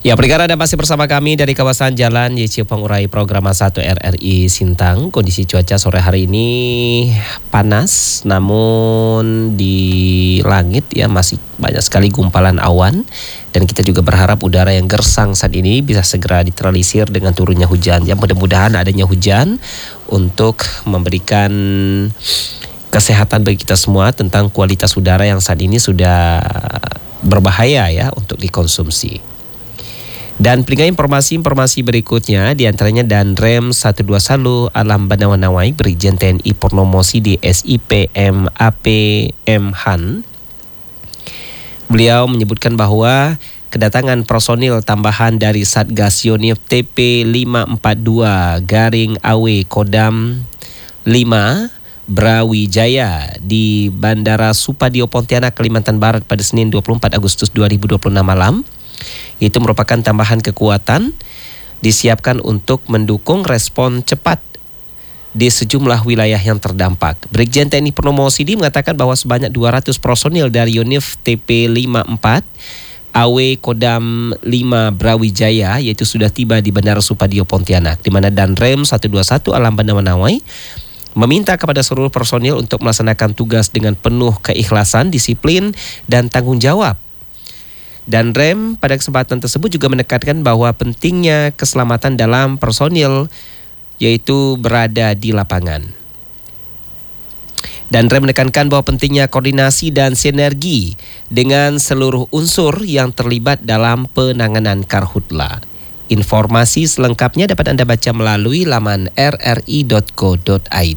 Ya, pendengar, Anda masih bersama kami dari kawasan Jalan YC Pengurai Program 1 RRI Sintang. Kondisi cuaca sore hari ini panas, namun di langit ya masih banyak sekali gumpalan awan. Dan kita juga berharap udara yang gersang saat ini bisa segera diteralisir dengan turunnya hujan. Yang mudah-mudahan adanya hujan untuk memberikan kesehatan bagi kita semua tentang kualitas udara yang saat ini sudah berbahaya ya untuk dikonsumsi. Dan pendengar, informasi berikutnya diantaranya Danrem 121 Alam Banawanawai Brigjen TNI Purnomo Sidi SIPM APM Han. Beliau menyebutkan bahwa kedatangan personil tambahan dari Satgas Yonif TP 542 Garing AW Kodam 5 Brawijaya di Bandara Supadio Pontianak, Kalimantan Barat pada Senin 24 Agustus 2026 malam. Itu merupakan tambahan kekuatan disiapkan untuk mendukung respon cepat di sejumlah wilayah yang terdampak. Brigjen TNI Purnomo Sidi mengatakan bahwa sebanyak 200 personil dari Yonif TP 54 AW Kodam 5 Brawijaya yaitu sudah tiba di Bandara Supadio Pontianak, di mana Danrem 121 Alam Banawanawai meminta kepada seluruh personil untuk melaksanakan tugas dengan penuh keikhlasan, disiplin, dan tanggung jawab. Danrem pada kesempatan tersebut juga menekankan bahwa pentingnya keselamatan dalam personil yaitu berada di lapangan. Danrem menekankan bahwa pentingnya koordinasi dan sinergi dengan seluruh unsur yang terlibat dalam penanganan karhutla. Informasi selengkapnya dapat Anda baca melalui laman rri.co.id.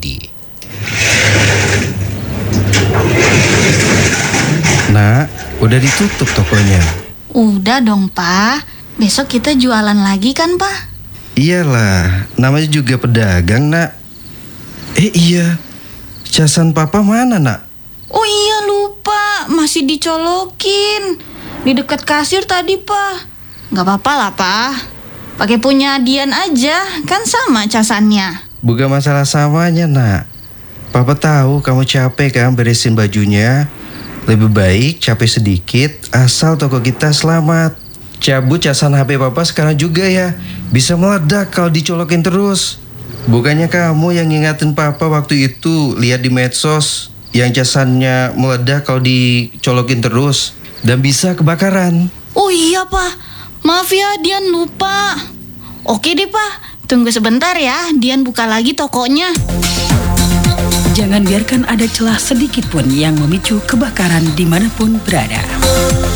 Nak, udah ditutup tokonya. Udah dong, Pak. Besok kita jualan lagi kan, Pak? Iyalah, namanya juga pedagang, Nak. Iya, casan Papa mana, Nak? Oh iya, lupa. Masih dicolokin di dekat kasir tadi, Pak. Gak apa-apa lah, Pak. Pakai punya Dian aja, kan sama casannya. Bukan masalah samanya, Nak. Papa tahu kamu capek kan beresin bajunya. Lebih baik capek sedikit, asal toko kita selamat. Cabut casan HP Papa sekarang juga ya. Bisa meledak kalau dicolokin terus. Bukannya kamu yang ngingatin Papa waktu itu lihat di medsos yang casannya meledak kalau dicolokin terus dan bisa kebakaran. Oh iya, Pak. Maaf ya, Dian lupa. Oke deh, Pak. Tunggu sebentar ya, Dian buka lagi tokonya. Jangan biarkan ada celah sedikit pun yang memicu kebakaran dimanapun berada.